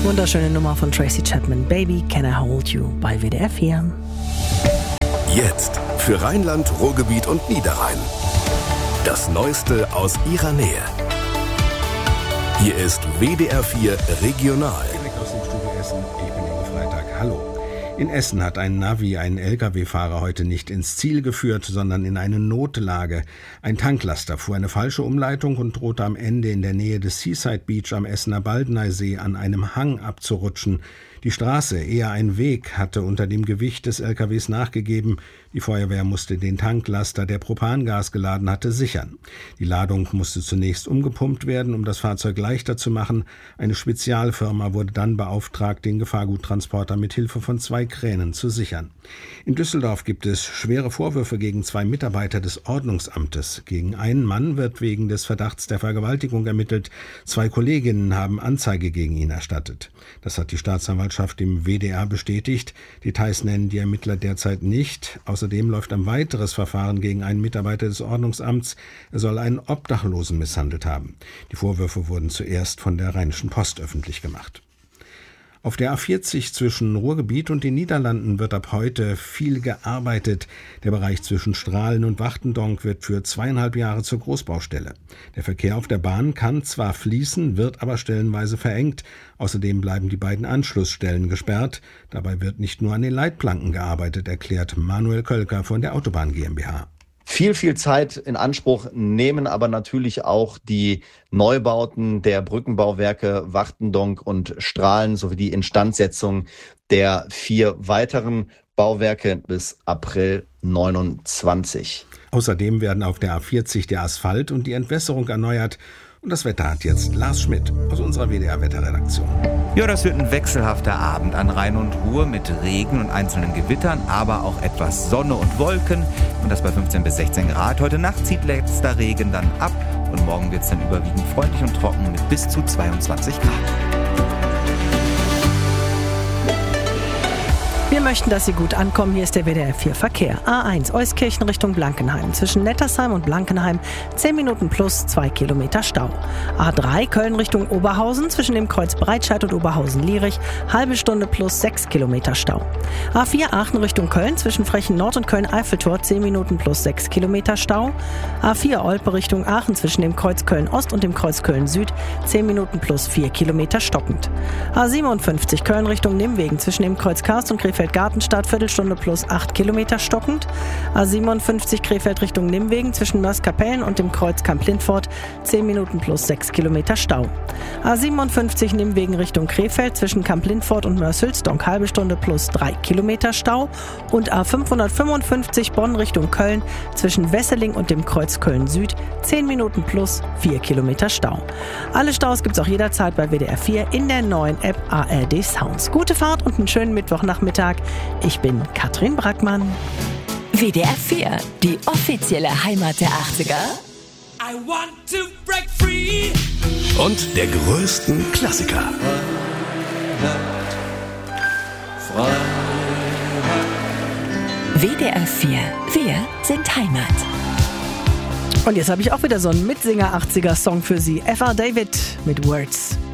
Wunderschöne Nummer von Tracy Chapman, Baby Can I Hold You bei WDR 4. Jetzt für Rheinland, Ruhrgebiet und Niederrhein. Das Neueste aus ihrer Nähe. Hier ist WDR 4 Regional. Direkt aus dem Studio Essen, ich bin Ingo Freitag. Hallo. In Essen hat ein Navi einen Lkw-Fahrer heute nicht ins Ziel geführt, sondern in eine Notlage. Ein Tanklaster fuhr eine falsche Umleitung und drohte am Ende in der Nähe des Seaside Beach am Essener Baldeneysee an einem Hang abzurutschen. Die Straße, eher ein Weg, hatte unter dem Gewicht des LKWs nachgegeben. Die Feuerwehr musste den Tanklaster, der Propangas geladen hatte, sichern. Die Ladung musste zunächst umgepumpt werden, um das Fahrzeug leichter zu machen. Eine Spezialfirma wurde dann beauftragt, den Gefahrguttransporter mit Hilfe von 2 Kränen zu sichern. In Düsseldorf gibt es schwere Vorwürfe gegen 2 Mitarbeiter des Ordnungsamtes. Gegen einen Mann wird wegen des Verdachts der Vergewaltigung ermittelt. 2 Kolleginnen haben Anzeige gegen ihn erstattet. Das hat die Staatsanwaltschaft im WDR bestätigt. Details nennen die Ermittler derzeit nicht. Außerdem läuft ein weiteres Verfahren gegen einen Mitarbeiter des Ordnungsamts. Er soll einen Obdachlosen misshandelt haben. Die Vorwürfe wurden zuerst von der Rheinischen Post öffentlich gemacht. Auf der A40 zwischen Ruhrgebiet und den Niederlanden wird ab heute viel gearbeitet. Der Bereich zwischen Strahlen und Wachtendonk wird für 2,5 Jahre zur Großbaustelle. Der Verkehr auf der Bahn kann zwar fließen, wird aber stellenweise verengt. Außerdem bleiben die beiden Anschlussstellen gesperrt. Dabei wird nicht nur an den Leitplanken gearbeitet, erklärt Manuel Kölker von der Autobahn GmbH. Viel Zeit in Anspruch nehmen aber natürlich auch die Neubauten der Brückenbauwerke Wachtendonk und Strahlen sowie die Instandsetzung der 4 weiteren Bauwerke bis April 29. Außerdem werden auf der A40 der Asphalt und die Entwässerung erneuert. Und das Wetter hat jetzt Lars Schmidt aus unserer WDR-Wetterredaktion. Ja, das wird ein wechselhafter Abend an Rhein und Ruhr mit Regen und einzelnen Gewittern, aber auch etwas Sonne und Wolken. Und das bei 15 bis 16 Grad. Heute Nacht zieht letzter Regen dann ab und morgen wird es dann überwiegend freundlich und trocken mit bis zu 22 Grad. Wir möchten, dass Sie gut ankommen. Hier ist der WDR 4 Verkehr. A1 Euskirchen Richtung Blankenheim. Zwischen Nettersheim und Blankenheim 10 Minuten plus 2 Kilometer Stau. A3 Köln Richtung Oberhausen. Zwischen dem Kreuz Breitscheid und Oberhausen-Lierich. Halbe Stunde plus 6 Kilometer Stau. A4 Aachen Richtung Köln. Zwischen Frechen Nord und Köln-Eiffeltor 10 Minuten plus 6 Kilometer Stau. A4 Olpe Richtung Aachen. Zwischen dem Kreuz Köln-Ost und dem Kreuz Köln-Süd 10 Minuten plus 4 Kilometer stockend. A57 Köln Richtung Nimwegen. Zwischen dem Kreuz Karst und Krefeld-Gartenstadt, Viertelstunde plus 8 Kilometer stockend. A57 Krefeld Richtung Nimwegen zwischen Mörs-Kapellen und dem Kreuz Kamp-Lindfort 10 Minuten plus 6 Kilometer Stau. A57 Nimwegen Richtung Krefeld zwischen Kamp-Lindfort und Mörs-Hülsdonk halbe Stunde plus 3 Kilometer Stau. Und A555 Bonn Richtung Köln zwischen Wesseling und dem Kreuz Köln-Süd 10 Minuten plus 4 Kilometer Stau. Alle Staus gibt's auch jederzeit bei WDR 4 in der neuen App ARD Sounds. Gute Fahrt und einen schönen Mittwochnachmittag. Ich bin Katrin Brackmann. WDR 4, die offizielle Heimat der 80er. I want to break free. Und der größten Klassiker. WDR 4, wir sind Heimat. Und jetzt habe ich auch wieder so einen Mitsinger-80er-Song für Sie. F.R. David mit Words.